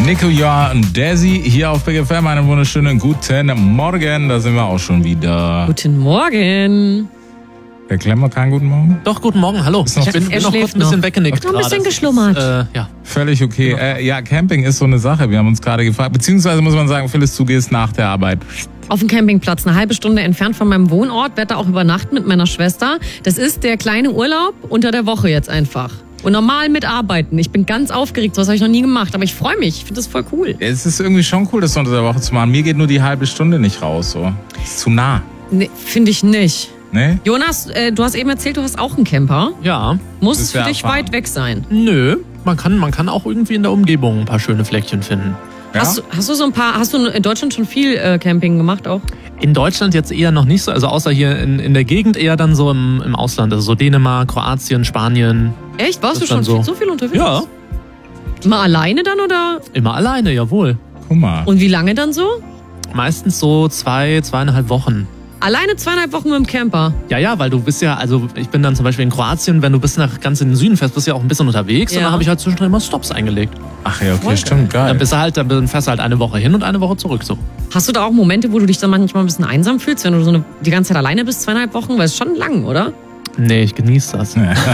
Nico Joa und Desi hier auf Big FM. Einen wunderschönen guten Morgen. Da sind wir auch schon wieder. Guten Morgen. Der Klemmer, keinen guten Morgen? Doch, guten Morgen, hallo. Ich bin noch kurz ein bisschen weggenickt. Noch ein bisschen geschlummert. Ja. Völlig okay. Ja, Camping ist so eine Sache. Wir haben uns gerade gefragt, beziehungsweise muss man sagen, Phyllis, du gehst nach der Arbeit auf dem Campingplatz, eine halbe Stunde entfernt von meinem Wohnort, werde da auch übernachten mit meiner Schwester. Das ist der kleine Urlaub unter der Woche jetzt einfach. Und normal mitarbeiten. Ich bin ganz aufgeregt, sowas habe ich noch nie gemacht, aber ich freue mich, ich finde das voll cool. Es ist irgendwie schon cool, das unter der Woche zu machen. Mir geht nur die halbe Stunde nicht raus, so. Ist zu nah. Nee, finde ich nicht. Nee? Jonas, du hast eben erzählt, du hast auch einen Camper. Ja. Muss es für dich weit weg sein? Nö, man kann auch irgendwie in der Umgebung ein paar schöne Fleckchen finden. Ja? Hast du in Deutschland schon viel Camping gemacht auch? In Deutschland jetzt eher noch nicht so, also außer hier in der Gegend eher dann so im Ausland, also so Dänemark, Kroatien, Spanien. Echt? Warst du schon so viel unterwegs? Ja. Immer alleine dann oder? Immer alleine, jawohl. Guck mal. Und wie lange dann so? Meistens so 2,5 Wochen. Alleine 2,5 Wochen mit dem Camper? Ja, weil du bist ja, also ich bin dann zum Beispiel in Kroatien, wenn du bis nach ganz in den Süden fährst, bist du ja auch ein bisschen unterwegs. Ja. Und dann habe ich halt zwischendrin immer Stops eingelegt. Ach ja, okay, stimmt, geil. Dann fährst du halt eine Woche hin und eine Woche zurück so. Hast du da auch Momente, wo du dich dann manchmal ein bisschen einsam fühlst, wenn du die ganze Zeit alleine bist, 2,5 Wochen? Weil es ist schon lang, oder? Nee, ich genieße das.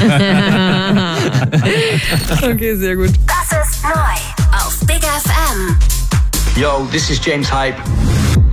Okay, sehr gut. Das ist neu auf Big FM. Yo, this is James Hype.